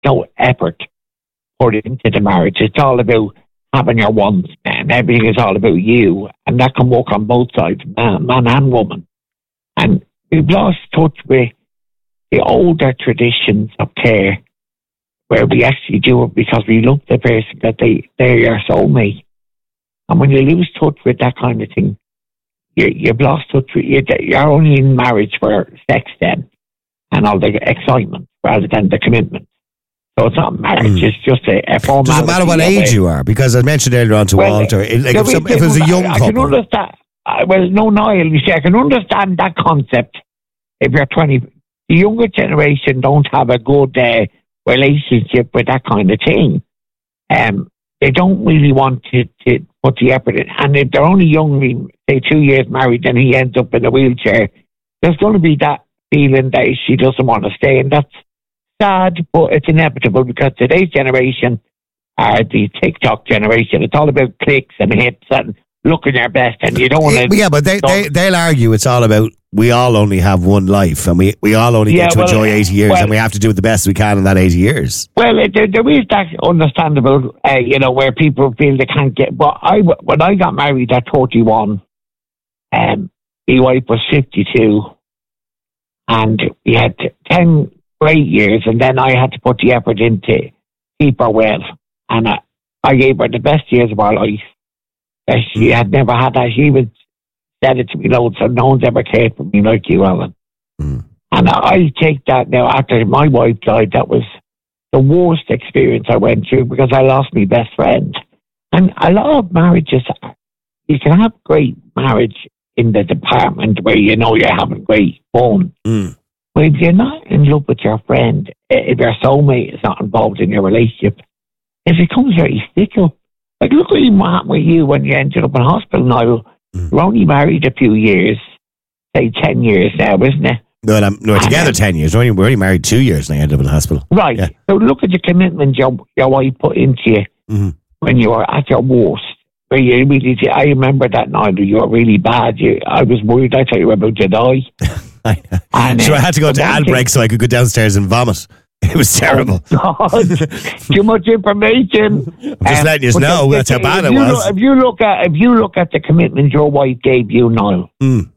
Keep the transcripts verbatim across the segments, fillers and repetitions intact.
no effort put into the marriage. It's all about having your wants, and everything is all about you, and that can work on both sides, man, man and woman. And we've lost touch with the older traditions of care, where we actually do it because we love the person, that they, they're your soulmate. And when you lose touch with that kind of thing, you, you've lost touch with, you're only in marriage for sex then, and all the excitement, rather than the commitment. So it's not marriage, mm. it's just a, a formality. Does it matter what age it. you are? Because I mentioned earlier on to well, Walter, it, like if, some, if it was a young I, couple. I can understand, uh, well, no, Niall, you see, I can understand that concept if you're twenty. The younger generation don't have a good uh, relationship with that kind of thing. Um, they don't really want to, to put the effort in. And if they're only young, say two years married, and he ends up in a wheelchair, there's going to be that feeling that she doesn't want to stay. And that's sad, but it's inevitable, because today's generation are the TikTok generation. It's all about clicks and hits and looking your best, and you don't want to. Yeah, but they, they, they'll argue it's all about, we all only have one life, and we, we all only yeah, get to well, enjoy eighty years, well, and we have to do the best we can in that eighty years. Well, there, there is that understandable, uh, you know, where people feel they can't get. But I, when I got married at thirty-one, um, my wife was fifty-two, and we had ten great years, and then I had to put the effort in to keep her well, and I, I gave her the best years of our life. Uh, she had never had that. She was said it to me loads, so no one's ever cared for me like you, Alan. Mm. And I take that now, after my wife died, that was the worst experience I went through, because I lost my best friend. And a lot of marriages, you can have great marriage in the department where you know you're having great fun. Mm. But if you're not in love with your friend, if your soulmate is not involved in your relationship, it becomes very fickle. Like, look what happened with you when you ended up in hospital now. Mm. We're only married a few years, say ten years now, isn't it? No, I'm, no, we're together um, ten years. We're only, we're only married two years and I ended up in the hospital. Right. Yeah. So look at the commitment your, your wife put into you mm-hmm. when you were at your worst. Where you really, I remember that night you were really bad. You, I was worried. I thought you were about to die. I and, so uh, I had to go to Albrecht so I could go downstairs and vomit. It was terrible. Oh God, too much information. I'm just um, letting you know the, that's how bad it was. Look, if you look at if you look at the commitment your wife gave you, Niall, mm.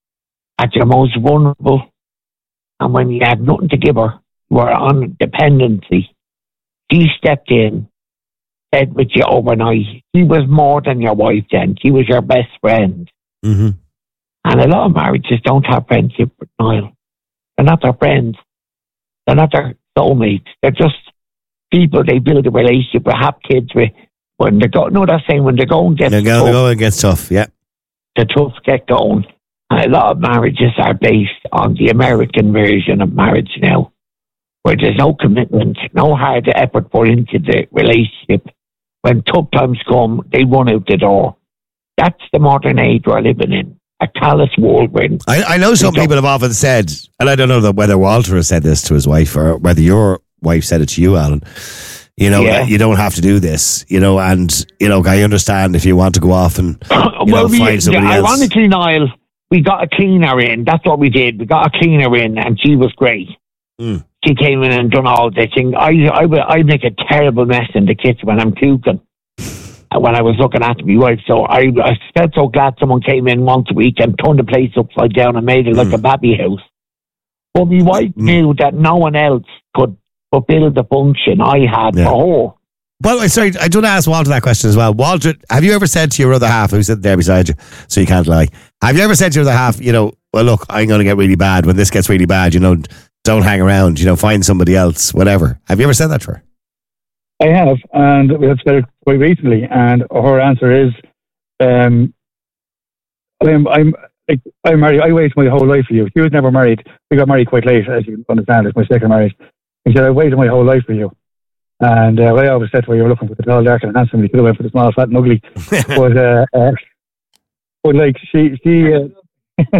at your most vulnerable, and when you had nothing to give her, you were on dependency. She stepped in, stayed with you overnight. She was more than your wife then. She was your best friend. Mm-hmm. And a lot of marriages don't have friendship with Niall. They're not their friends. They're not their soulmates. They're just people they build a relationship with, have kids with. When they go, no, that's saying when the going gets tough. The going gets tough, yeah. The tough get going. And a lot of marriages are based on the American version of marriage now, where there's no commitment, no hard effort put into the relationship. When tough times come, they run out the door. That's the modern age we're living in. A callous whirlwind. I, I know some people have often said, and I don't know that whether Walter has said this to his wife or whether your wife said it to you, Alan. You know, yeah. you don't have to do this. You know, and you know, I understand if you want to go off and you well, know, we, find somebody yeah, else. Ironically, Niall, we got a cleaner in. That's what we did. We got a cleaner in, and she was great. Mm. She came in and done all this thing. I, I, I make a terrible mess in the kitchen when I'm cooking. When I was looking after my wife, so I, I felt so glad someone came in once a week and turned the place upside down and made it like mm. a baby house. But my wife mm. knew that no one else could fulfill the function I had yeah. for her. Well, sorry, I do want to ask Walter that question as well. Walter, have you ever said to your other half, who's sitting there beside you, so you can't lie, have you ever said to your other half, you know, well, look, I'm going to get really bad. When this gets really bad, you know, don't hang around, you know, find somebody else, whatever. Have you ever said that to her? I have, and we have said it quite recently, and her answer is, um, I'm, I'm, like, I'm married, I waited my whole life for you. She was never married. We got married quite late, as you understand. It's my second marriage. He said, I waited my whole life for you. And uh, well, I always said to her, you were looking for the tall, dark, and handsome. You could have went for the small, fat, and ugly. but, uh, uh, but like, she, she, uh,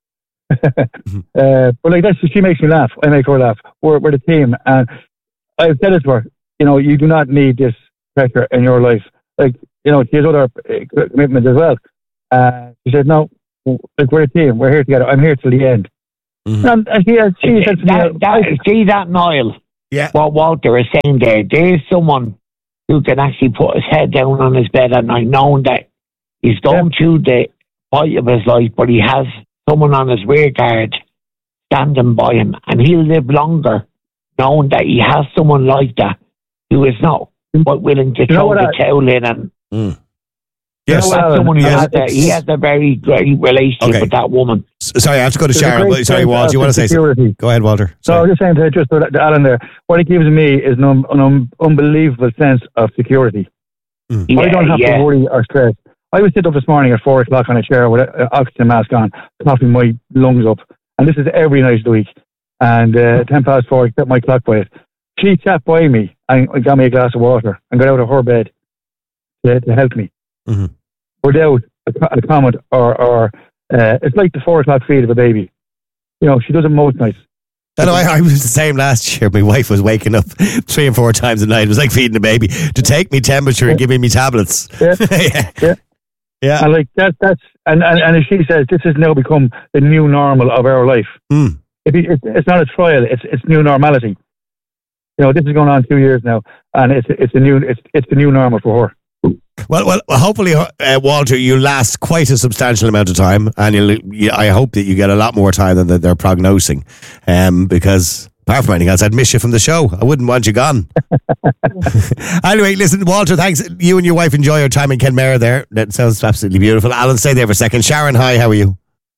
uh, but like, that's, she makes me laugh. I make her laugh. We're, we're the team. And I've said it to her, you know, you do not need this pressure in your life. Like, you know, she has other uh, commitments as well. Uh, she said, no, like, we're a team. We're here together. I'm here till the end. Mm-hmm. And, and she, she said to that, me, that, see that, Niall? Yeah. what Walter is saying there. There's someone who can actually put his head down on his bed at night, knowing that he's going Yeah. through the fight of his life, but he has someone on his rear guard standing by him, and he'll live longer knowing that he has someone like that who is not but willing to You know throw what the I- towel in. And Mm. You Yes. know that's Alan, someone who yes. has a, he has a very great relationship Okay. with that woman. S- Sorry, I have to go to There's a Sharon. great but- Sorry, sense Walt, of you want to say something? security. Go ahead, Walter. So I Sorry. was just saying to just to to Alan there, what it gives me is an, un, an un, unbelievable sense of security. I don't have yeah. to worry or stress. I was sitting up this morning at four o'clock on a chair with an oxygen mask on, coughing my lungs up, and this is every night of the week. And uh, ten past four, I set my clock by it. She sat by me and got me a glass of water and got out of her bed to, to help me. Mhm. Without a, co- a comment or, or uh, it's like the four o'clock feed of a baby. You know, she does it most nights. I know, I, I was the same last year. My wife was waking up three and four times a night. It was like feeding a baby to take me temperature and giving me tablets. Yeah. yeah. Yeah. Yeah. And like that, that's and, and, and as she says, this has now become the new normal of our life. Mm. It, it, it's not a trial; it's it's new normality. You know, this is going on two years now, and it's it's a new it's it's the new normal for her. Well, well, hopefully, uh, Walter, you last quite a substantial amount of time, and you'll, you, I hope that you get a lot more time than they're prognosing, um, because apart from anything else, I'd miss you from the show. I wouldn't want you gone. Anyway, listen, Walter, thanks. You and your wife enjoy your time in Kenmare there. That sounds absolutely beautiful. Alan, stay there for a second. Sharon, hi, how are you?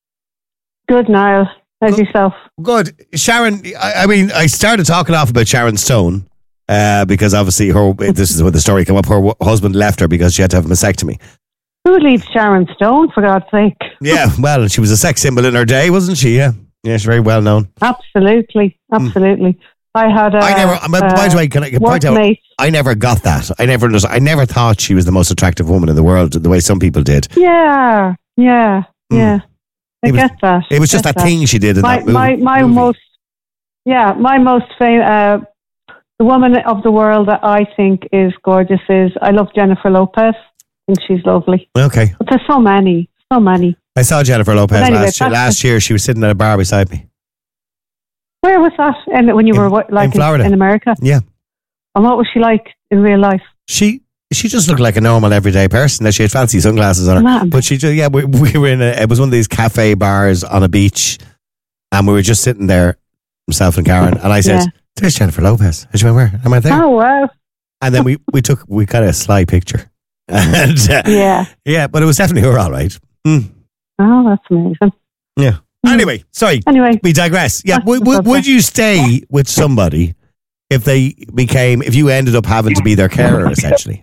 Good, Niall. How's yourself? Good. Sharon, I, I mean, I started talking off about Sharon Stone. Uh, because obviously her, this is where the story came up. Her husband left her because she had to have a mastectomy. Who leaves Sharon Stone, for God's sake? Yeah, well, and she was a sex symbol in her day, wasn't she? Yeah, yeah, she's very well known. Absolutely, absolutely. I had a. I never. Uh, by the way, can I point out? workmate. I never got that. I never. understood- I never thought she was the most attractive woman in the world, the way some people did. Yeah, yeah, yeah. I It was- get that. It was just Get that thing she did in My that movie. my my movie. most. Yeah, my most famous. Uh, the woman of the world that I think is gorgeous is I love Jennifer Lopez. I think she's lovely. Okay, But there's so many, so many. I saw Jennifer Lopez But anyway, last year. that's- Last year, she was sitting at a bar beside me. Where was that? And when you In- were what, like in Florida. in America? Yeah, And what was she like in real life? she she just looked like a normal everyday person. That she had fancy sunglasses on her, Man. but she just yeah. We, we were in a. It was one of these cafe bars on a beach, and we were just sitting there, myself and Karen, and I said, Yeah. "There's Jennifer Lopez." And she went, "Where am I there?" Oh wow! And then we we took we got a sly picture, and uh, Yeah. yeah, but it was definitely her, all right. Mm. Oh, that's amazing. Yeah. Mm. Anyway, sorry, Anyway, we digress. Yeah, That's would, would, okay. would you stay with somebody if they became if you ended up having to be their carer essentially?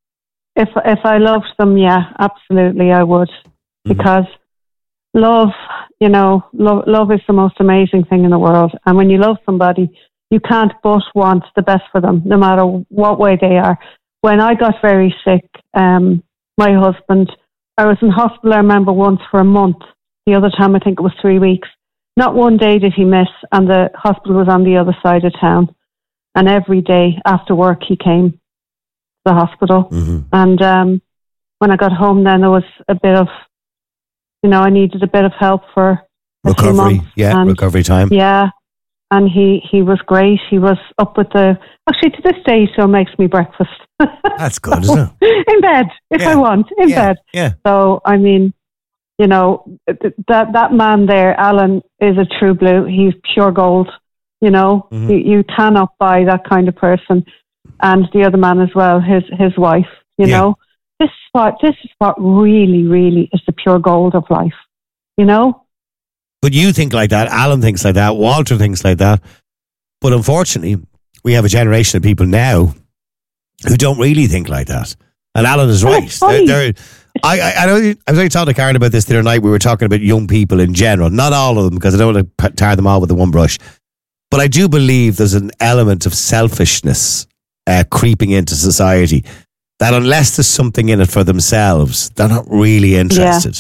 if if I loved them, yeah, absolutely, I would, Mm-hmm. because love, you know, love, love is the most amazing thing in the world. And when you love somebody, you can't but want the best for them, no matter what way they are. When I got very sick, um, my husband, I was in hospital. I remember once for a month. The other time, I think it was three weeks. Not one day did he miss, and the hospital was on the other side of town. And every day after work, he came to the hospital. Mm-hmm. And um, when I got home, then there was a bit of, you know, I needed a bit of help for a few Recovery, months. yeah, and, recovery time. yeah. And he, he was great. He was up with the, actually to this day, he still makes me breakfast. That's good, isn't it? In bed, if Yeah. I want, in yeah, bed. yeah. So, I mean, you know, th- that that man there, Alan, is a true blue. He's pure gold. You know, Mhm. you, you cannot buy that kind of person. And the other man as well, his his wife. You Yeah. know, this is what this is what really, really is the pure gold of life. You know. But you think like that. Alan thinks like that. Walter thinks like that. But unfortunately, we have a generation of people now who don't really think like that. And Alan is Well, right. it's funny. They're, they're, I, I, I, know, I was only talking to Karen about this the other night. We were talking about young people in general. Not all of them, because I don't want to tar them all with the one brush. But I do believe there's an element of selfishness uh, creeping into society that unless there's something in it for themselves, they're not really interested.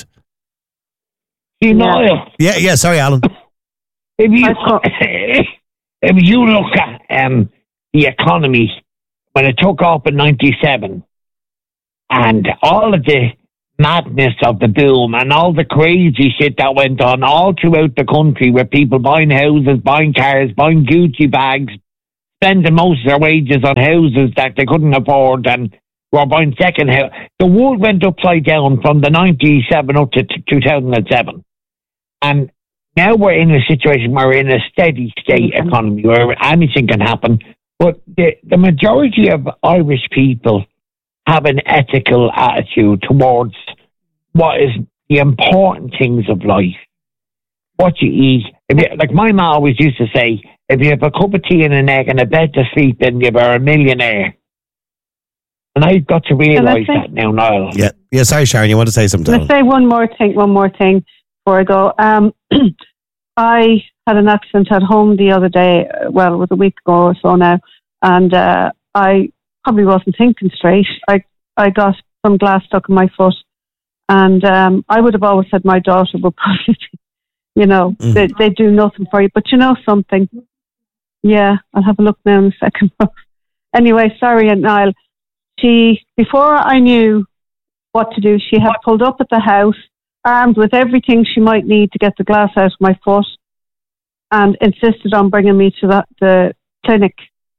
You Yeah. know, Yeah, yeah. Sorry, Alan. if you I thought- if you look at um, the economy when it took off in ninety-seven, and all of the madness of the boom and all the crazy shit that went on all throughout the country, with people buying houses, buying cars, buying Gucci bags, spending most of their wages on houses that they couldn't afford and were buying second house. The world went upside down from the ninety-seven up to t- two thousand seven. And now we're in a situation where we're in a steady state mm-hmm. economy where anything can happen. But the, the majority of Irish people have an ethical attitude towards what is the important things of life. What you eat. If you, like my mom always used to say, if you have a cup of tea and an egg and a bed to sleep in, you're a millionaire. And I've got to realise that now, Niall. Yeah, yeah. Sorry, Sharon, you want to say something? Let's say one more thing. One more thing before I go. Um, I had an accident at home the other day. Well, it was a week ago or so now, and uh, I probably wasn't thinking straight. I I got some glass stuck in my foot, and um, I would have always said my daughter would probably, you know, mm. they they do nothing for you. But you know something? Yeah, I'll have a look now in a second. Anyway, sorry, Niall. She, before I knew what to do, she had pulled up at the house, armed with everything she might need to get the glass out of my foot, and insisted on bringing me to the, the clinic.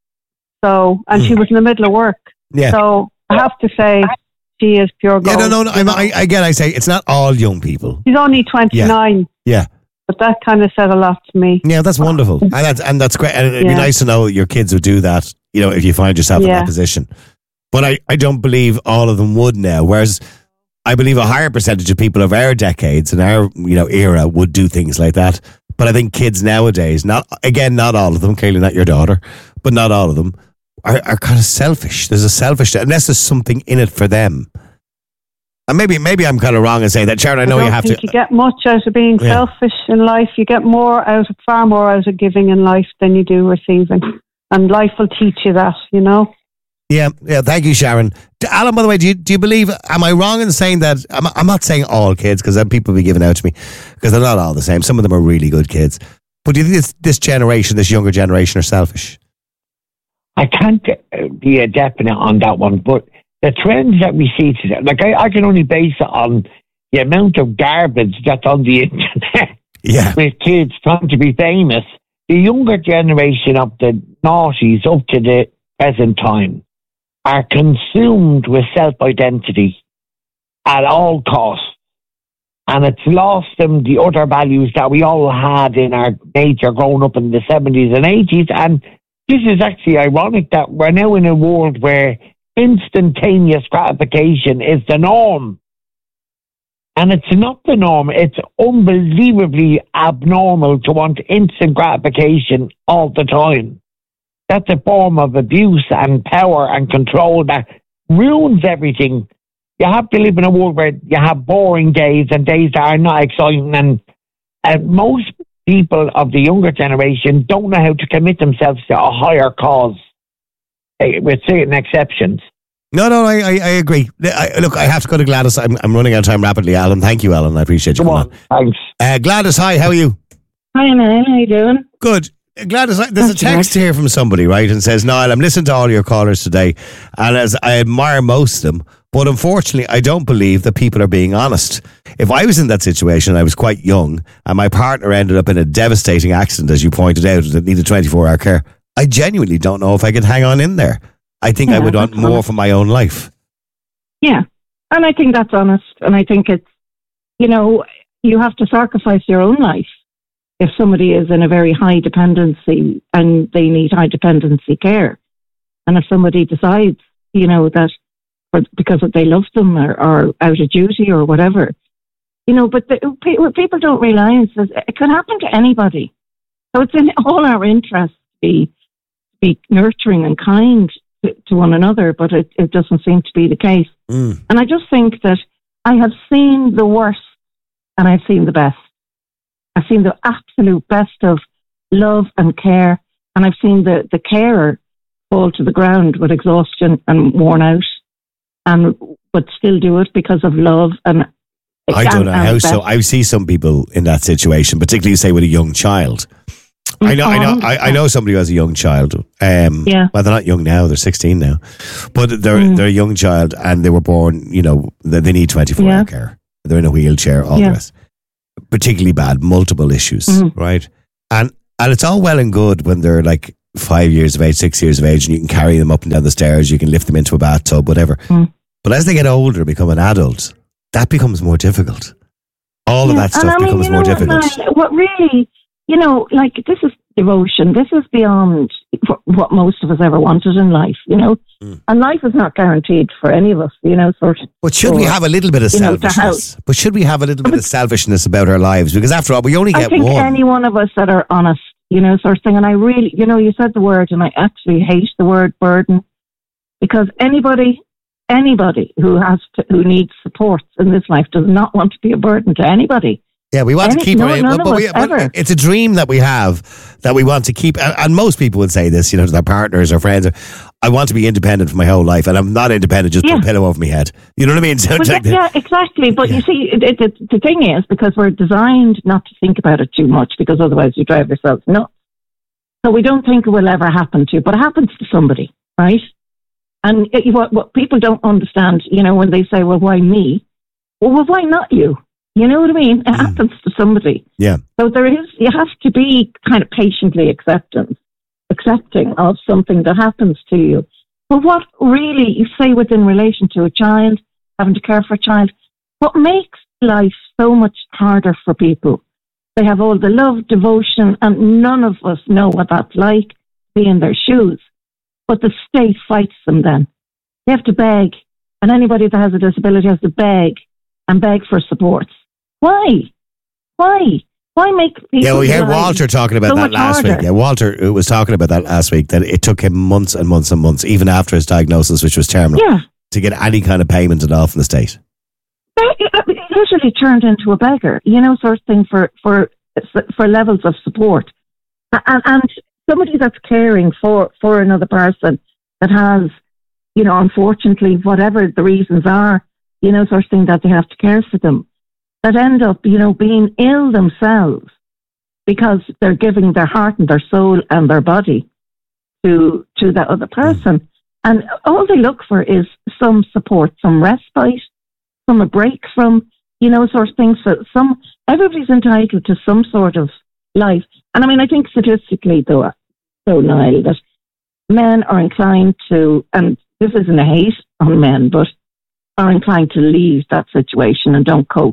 So, and mm. she was in the middle of work. Yeah. So I have to say, she is pure gold. Yeah, no, no, no. I'm, I, again, I say it's not all young people. She's only twenty-nine. Yeah. yeah. But that kind of said a lot to me. Yeah, that's wonderful, and that's and that's great. And it'd yeah. be nice to know your kids would do that. You know, if you find yourself yeah. in that position. But I, I don't believe all of them would now. Whereas I believe a higher percentage of people of our decades and our you know era would do things like that. But I think kids nowadays, not again, not all of them, clearly not your daughter, but not all of them, are, are kind of selfish. There's a selfish, unless there's something in it for them. And maybe maybe I'm kind of wrong in saying that, Sharon. I know I don't you have think to. You get much out of being yeah. selfish in life. You get more out of far more out of giving in life than you do receiving, and life will teach you that. You know. Yeah, yeah. Thank you, Sharon. Alan, by the way, do you do you believe? Am I wrong in saying that? I'm, I'm not saying all kids, because then people will be giving out to me, because they're not all the same. Some of them are really good kids. But do you think this, this generation, this younger generation, are selfish? I can't be a definite on that one, but the trends that we see today, like I, I can only base it on the amount of garbage that's on the internet. Yeah, with kids trying to be famous. The younger generation of the noughties up to the present time are consumed with self-identity at all costs. And it's lost them the other values that we all had in our nature growing up in the seventies and eighties. And this is actually ironic that we're now in a world where instantaneous gratification is the norm. And it's not the norm. It's unbelievably abnormal to want instant gratification all the time. That's a form of abuse and power and control that ruins everything. You have to live in a world where you have boring days and days that are not exciting. And uh, most people of the younger generation don't know how to commit themselves to a higher cause, uh, with certain exceptions. No, no, I, I, I agree. I, look, I have to go to Gladys. I'm, I'm running out of time rapidly, Alan. Thank you, Alan. I appreciate you. Come on. on. Thanks. Uh, Gladys, hi. How are you? Hi, man. How you doing? Good. Gladys, there's a text here from somebody, right, and says, Niall, I'm listening to all your callers today, and as I admire most of them, but unfortunately, I don't believe that people are being honest. If I was in that situation, I was quite young, and my partner ended up in a devastating accident, as you pointed out, that needed twenty-four hour care, I genuinely don't know if I could hang on in there. I think yeah, I would want more honest. For my own life. Yeah, and I think that's honest, and I think it's, you know, you have to sacrifice your own life. If somebody is in a very high dependency and they need high dependency care, and if somebody decides, you know, that for, because they love them or, or out of duty or whatever, you know, but the, what people don't realise is it could happen to anybody. So it's in all our interest to be, be nurturing and kind to, to one another, but it, it doesn't seem to be the case. Mm. And I just think that I have seen the worst and I've seen the best. I've seen the absolute best of love and care, and I've seen the, the carer fall to the ground with exhaustion and worn out, and but still do it because of love. And I don't know how so. I see some people in that situation, particularly say with a young child. I know, I know, I, I know somebody who has a young child. Um, yeah. Well, they're not young now; they're sixteen now, but they're mm. they're a young child, and they were born. You know, they, they need twenty-four yeah. hour care. They're in a wheelchair. All yeah. the rest. Particularly bad, multiple issues, mm. right? And and it's all well and good when they're like five years of age, six years of age, and you can carry them up and down the stairs, you can lift them into a bathtub, whatever. Mm. But as they get older, become an adult, that becomes more difficult. All yeah, of that stuff I mean, becomes you know more what, difficult. Man, what really, you know, like this is devotion. This is beyond what most of us ever wanted in life, you know. Mm. And life is not guaranteed for any of us, you know. Sort of. But should or, we have a little bit of selfishness? Know, but should we have a little bit but, of selfishness about our lives? Because after all, we only get I think one. any one of us that are honest, you know, sort of thing. And I really, you know, you said the word, and I actually hate the word burden, because anybody, anybody who has to, who needs support in this life does not want to be a burden to anybody. Yeah, we want Any, to keep no, our. But, but we, but it's a dream that we have that we want to keep. And, and most people would say this, you know, to their partners or friends. I want to be independent for my whole life, and I'm not independent just yeah. put a pillow over my head. You know what I mean? So well, like that, yeah, exactly. But yeah. you see, it, it, the, the thing is, because we're designed not to think about it too much, because otherwise you drive yourself nuts. So we don't think it will ever happen to, but it happens to somebody, right? And it, what, what people don't understand, you know, when they say, "Well, why me?" Well, well why not you? You know what I mean? It mm. happens to somebody. Yeah. So there is, you have to be kind of patiently acceptance, accepting of something that happens to you. But what really, you say within relation to a child, having to care for a child, what makes life so much harder for people? They have all the love, devotion, and none of us know what that's like, be in their shoes. But the state fights them then. They have to beg, and anybody that has a disability has to beg and beg for supports. Why? Why? Why make people... Yeah, we heard Walter talking about so that last harder. week. Yeah, Walter was talking about that last week, that it took him months and months and months, even after his diagnosis, which was terminal, yeah. to get any kind of payment at all from the state. It literally turned into a beggar, you know, sort of thing for, for, for levels of support. And, and somebody that's caring for, for another person that has, you know, unfortunately, whatever the reasons are, you know, sort of thing that they have to care for them, that end up, you know, being ill themselves because they're giving their heart and their soul and their body to to that other person. Mm. And all they look for is some support, some respite, some a break from, you know, sort of things. So some, everybody's entitled to some sort of life. And I mean, I think statistically, though, so Niall, that men are inclined to, and this isn't a hate on men, but are inclined to leave that situation and don't cope.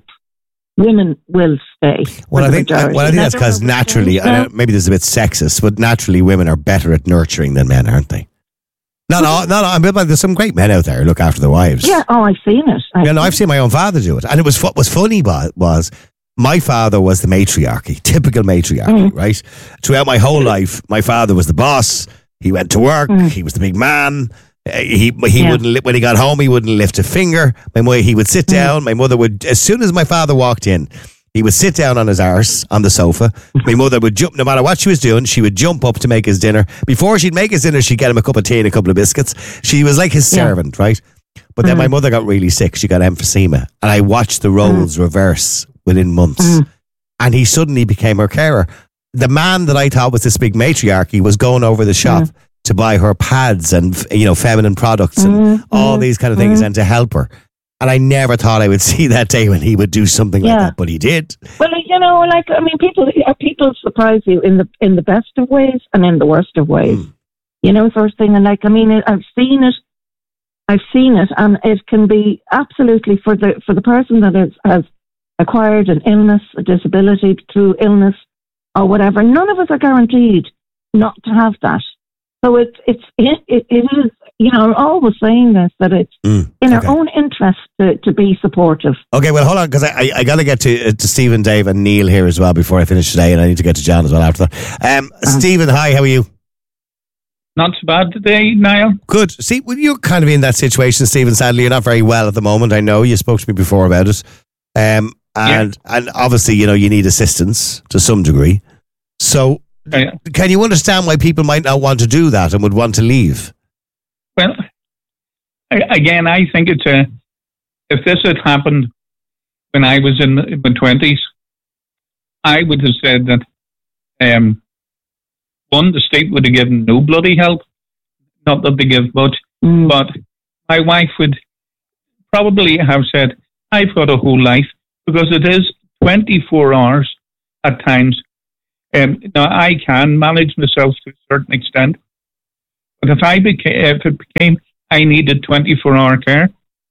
Women will stay. Well, I think, well, I think that's because naturally, I know, maybe this is a bit sexist, but naturally women are better at nurturing than men, aren't they? Not all, not all, but there's some great men out there who look after their wives. Yeah, oh, I've seen it. I've yeah, no, I've seen my own father do it. And it was what was funny was my father was the matriarchy, typical matriarchy, mm. right? Throughout my whole life, my father was the boss. He went to work. Mm. He was the big man. Uh, he he yeah. wouldn't li- when he got home he wouldn't lift a finger. My mother, he would sit down. Mm. My mother would, as soon as my father walked in, he would sit down on his arse on the sofa. My mother would jump, no matter what she was doing, she would jump up to make his dinner. Before she'd make his dinner, she'd get him a cup of tea and a couple of biscuits. She was like his yeah. servant, right? But then mm. my mother got really sick. She got emphysema, and I watched the roles mm. reverse within months. Mm. And he suddenly became her carer. The man that I thought was this big matriarchy was going over the shop mm. to buy her pads and, you know, feminine products and mm, all mm, these kind of things mm. and to help her. And I never thought I would see that day when he would do something yeah. like that, but he did. Well, you know, like, I mean, people people surprise you in the in the best of ways and in the worst of ways. Mm. You know, sort of thing. And like, I mean, I've seen it. I've seen it, and it can be absolutely for the for the person that is, has acquired an illness, a disability through illness or whatever. None of us are guaranteed not to have that. So it's it's it, it, it is, you know, I'm always saying this, that it's mm, in okay. our own interest to, to be supportive. Okay, well, hold on, because I, I, I got to get to uh, to Stephen, Dave, and Neil here as well before I finish today, and I need to get to John as well after that. Um, uh-huh. Stephen, hi, how are you? Not so bad today, Niall. Good. See, well, you're kind of in that situation, Stephen. Sadly, you're not very well at the moment. I know you spoke to me before about it, um, and yeah. and obviously, you know, you need assistance to some degree. So. Uh, Can you understand why people might not want to do that and would want to leave? Well, again, I think it's a, if this had happened when I was in my twenties, I would have said that, um, one, the state would have given no bloody help, not that they give much, mm. but my wife would probably have said, I've got a whole life, because it is twenty-four hours at times. Um, now, I can manage myself to a certain extent. But if I became, if it became, I needed twenty-four hour care,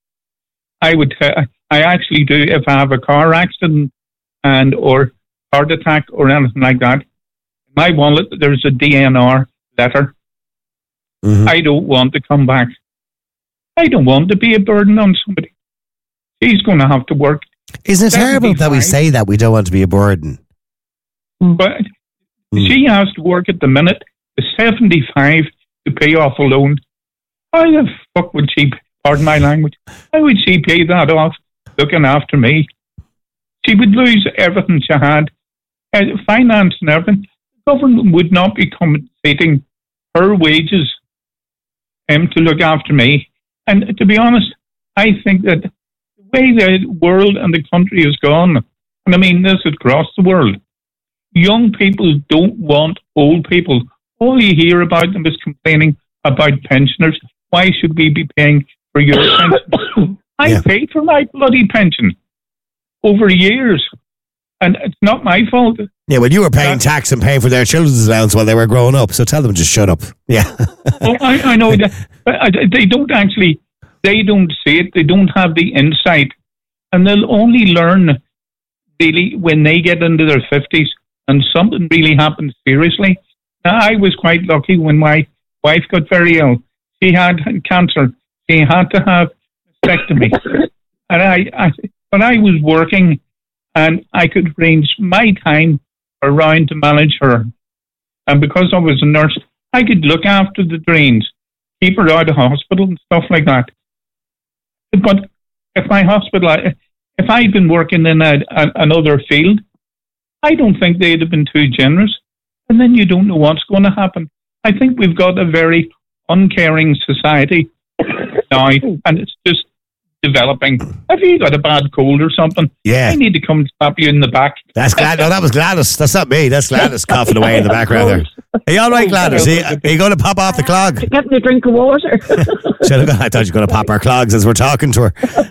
I would, uh, I actually do, if I have a car accident and or heart attack or anything like that, in my wallet, there's a D N R letter. Mm-hmm. I don't want to come back. I don't want to be a burden on somebody. He's going to have to work. Isn't it terrible that we say that we don't want to be a burden? But mm. she has to work at the minute, is seventy-five to pay off a loan. How the fuck would she, pardon my language, how would she pay that off looking after me? She would lose everything she had, uh, finance and everything. The government would not be compensating her wages um, to look after me. And to be honest, I think that the way the world and the country has gone, and I mean this across the world, young people don't want old people. All you hear about them is complaining about pensioners. Why should we be paying for your pension? I yeah. paid for my bloody pension over years, and it's not my fault. Yeah, well, you were paying That's, tax and paying for their children's allowance while they were growing up, so tell them to shut up. Yeah. oh, I, I know that, but they don't actually, they don't see it, they don't have the insight, and they'll only learn really when they get into their fifties and something really happens seriously. Now, I was quite lucky when my wife got very ill. She had cancer. She had to have a mastectomy. And I, I, but I was working and I could arrange my time around to manage her. And because I was a nurse, I could look after the drains, keep her out of hospital and stuff like that. But if my hospital, if I'd been working in a, a, another field, I don't think they'd have been too generous. And then you don't know what's going to happen. I think we've got a very uncaring society now, and it's just developing. Have you got a bad cold or something? Yeah. I need to come slap you in the back. That's Glad. No, that was Gladys. That's not me. That's Gladys coughing away in the background there. Are you all right, Gladys? Are you, are you going to pop off the clog? Getting a drink of water. I thought you were going to pop our clogs as we're talking to her.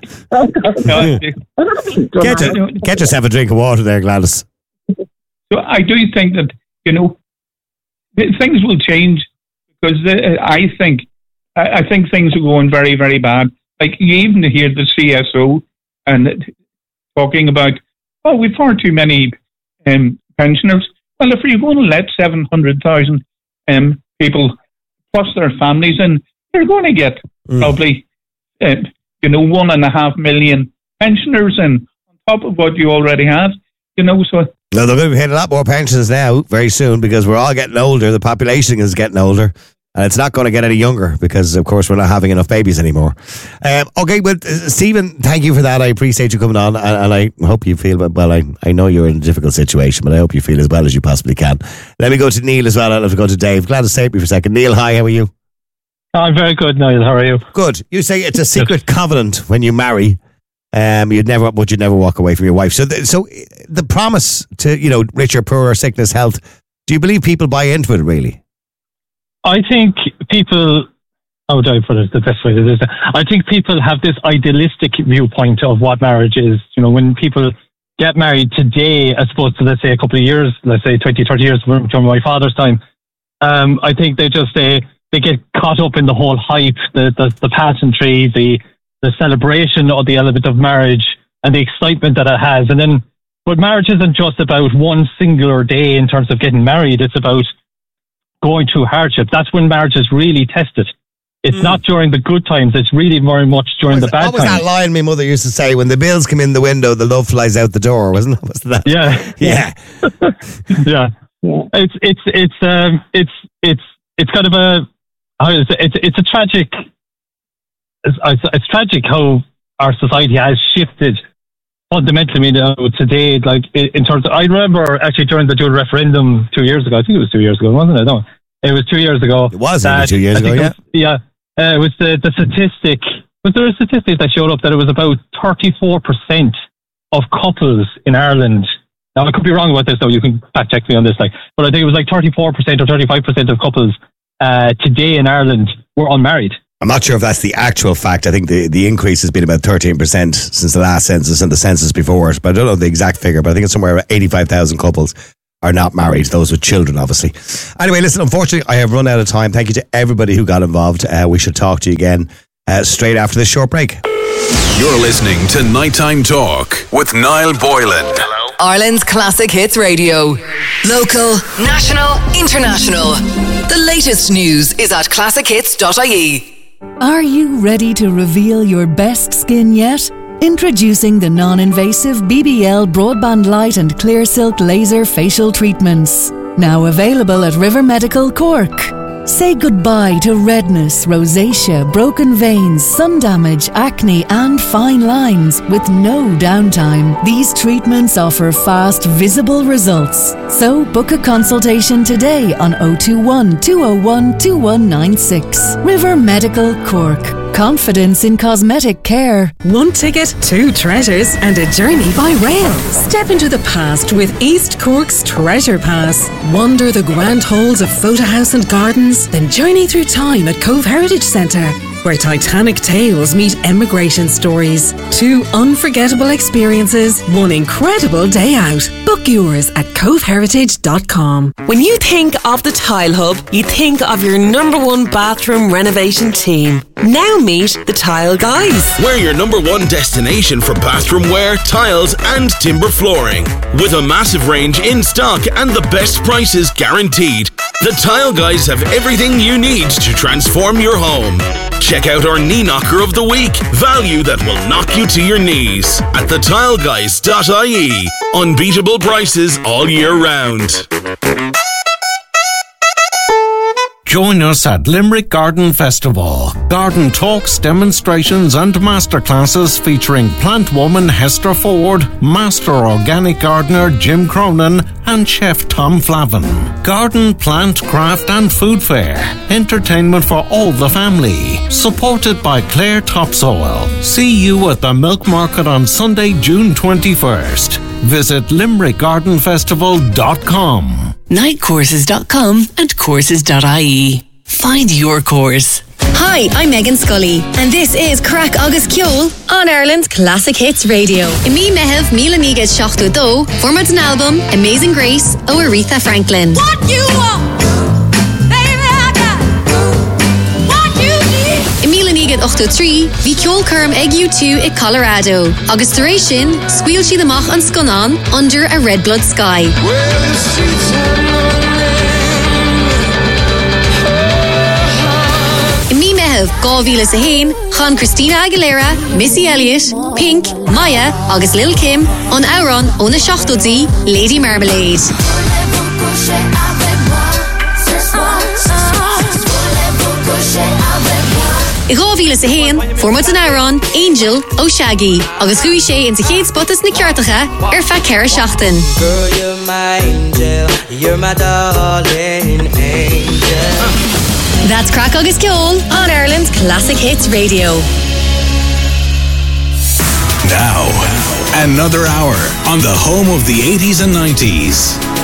get, you, get yourself a drink of water there, Gladys. So I do think that, you know, things will change because the, I think I, I think things are going very, very bad. Like you even hear the C S O and talking about, oh, we've far too many um, pensioners. Well, if you're going to let seven hundred thousand um, people plus their families in, you're going to get mm. probably, uh, you know, one and a half million pensioners in on top of what you already have. You know, so. No, they're going to be paying a lot more pensions now very soon because we're all getting older. The population is getting older. And it's not going to get any younger because, of course, we're not having enough babies anymore. Um, okay, well, uh, Stephen, thank you for that. I appreciate you coming on. And, and I hope you feel, well, I, I know you're in a difficult situation, but I hope you feel as well as you possibly can. Let me go to Neil as well. I'll have to go to Dave. Glad to stay with me for a second. Neil, hi, how are you? I'm very good, Niall. How are you? Good. You say it's a secret covenant when you marry. Um, you'd never, but you'd never walk away from your wife. So, the, so the promise to, you know, richer, poorer, sickness, health. Do you believe people buy into it? Really? I think people. How would I put it? The best way to do it. I think people have this idealistic viewpoint of what marriage is. You know, when people get married today, as opposed to let's say a couple of years, let's say twenty, thirty years from, from my father's time, um, I think they just they they get caught up in the whole hype, the the, the pageantry, the the celebration of the element of marriage and the excitement that it has. And then, but marriage isn't just about one singular day in terms of getting married. It's about going through hardship. That's when marriage is really tested. It's mm. not during the good times. It's really very much during was, the bad times. What was times. that line my mother used to say? When the bills come in the window, the love flies out the door, wasn't it? Wasn't that? Yeah. Yeah. yeah. yeah. It's, it's, it's, um, it's, it's, it's kind of a, it's, it's, it's a tragic, It's, it's tragic how our society has shifted fundamentally. You know, today, like in terms of, I remember actually during the dual referendum two years ago. I think it was two years ago, wasn't it? No, it was two years ago. It was only two years ago. Yeah, it was, yeah. Uh, it was the the statistic. Was there a statistic that showed up that it was about thirty-four percent of couples in Ireland? Now I could be wrong about this, though. You can fact check me on this, like, but I think it was like thirty-four percent or thirty-five percent of couples uh, today in Ireland were unmarried. I'm not sure if that's the actual fact. I think the, the increase has been about thirteen percent since the last census and the census before it. But I don't know the exact figure, but I think it's somewhere around eighty-five thousand couples are not married. Those with children, obviously. Anyway, listen, unfortunately, I have run out of time. Thank you to everybody who got involved. Uh, we should talk to you again uh, straight after this short break. You're listening to Nighttime Talk with Niall Boylan. Hello. Ireland's Classic Hits Radio. Local, national, international. The latest news is at classic hits dot I E. Are you ready to reveal your best skin yet? Introducing the non-invasive B B L Broadband Light and Clear Silk Laser Facial Treatments. Now available at River Medical Cork. Say goodbye to redness, rosacea, broken veins, sun damage, acne and fine lines with no downtime. These treatments offer fast, visible results. So book a consultation today on oh two one, two oh one, two one nine six. River Medical Cork. Confidence in cosmetic care. One ticket, two treasures, and a journey by rail. Step into the past with East Cork's Treasure Pass. Wander the grand halls of Photo House and Gardens, then journey through time at Cove Heritage Centre, where Titanic tales meet emigration stories. Two unforgettable experiences, one incredible day out. Book yours at cove heritage dot com. When you think of the Tile Hub, you think of your number one bathroom renovation team. Now meet the Tile Guys. We're your number one destination for bathroom wear, tiles and timber flooring. With a massive range in stock and the best prices guaranteed, the Tile Guys have everything you need to transform your home. Check out our knee knocker of the week. Value that will knock you to your knees at the tile guys dot I E. Unbeatable prices all year round. Join us at Limerick Garden Festival. Garden talks, demonstrations and masterclasses featuring plant woman Hester Ford, master organic gardener Jim Cronin and chef Tom Flavin. Garden, plant, craft and food fair. Entertainment for all the family. Supported by Clare Topsoil. See you at the Milk Market on Sunday, June twenty-first. Visit limerick garden festival dot com. night courses dot com and courses dot I E. Find your course. Hi, I'm Megan Scully, and this is Crack Agus Ceol on Ireland's Classic Hits Radio. In me mehev Milaniga Shachtu Do, format an album, Amazing Grace, o Aretha Franklin. What you want, baby, I got what you need. In Milaniga ochto three, vi Ceol Kerm Egg U two in Colorado. August duration, squeal she the mach on Sconan under a red blood sky. Well, the streets are Gávila sa hain, Chan Christina Aguilera, Missy Elliott, Pink, Maya, agus Lil Kim, on Auron, Ona Shachtodzi, Lady Marmalade. I Gávila sa hain, formad an Auron, Angel, o Shaggy, agus hui sé in sa chéad spotas na ceartacha, ar fa Cara Shachtan. Girl, you're my angel, you're my darling angel. That's Crack Agus Ceol on Ireland's Classic Hits Radio. Now, another hour on the home of the eighties and nineties.